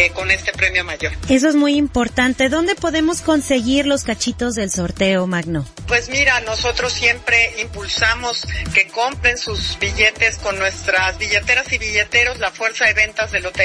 con este premio mayor. Eso es muy importante. ¿Dónde podemos conseguir los cachitos del sorteo, Magno? Pues mira, nosotros siempre impulsamos que compren sus billetes con nuestras billeteras y billeteros, la fuerza de ventas de Lotería